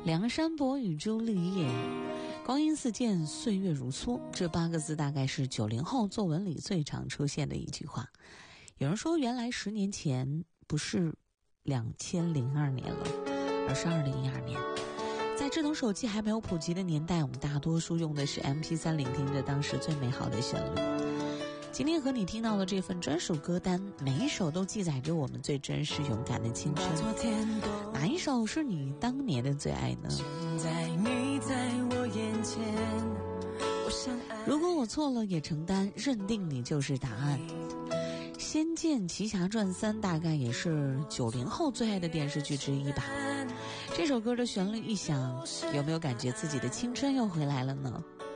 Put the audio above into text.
梁山伯与朱丽叶，光阴似箭，岁月如梭，这8个字大概是90后作文里最常出现的一句话。有人说，原来10年前不是2002年了，而是2012年。在智能手机还没有普及的年代，我们大多数用的是 MP3 聆听着当时最美好的旋律。今天和你听到的这份专属歌单，每一首都记载着我们最真实勇敢的青春。哪一首是你当年的最爱呢？如果我错了也承担，认定你就是答案。《仙剑奇侠传3》大概也是90后最爱的电视剧之一吧。这首歌的旋律一响，有没有感觉自己的青春又回来了呢？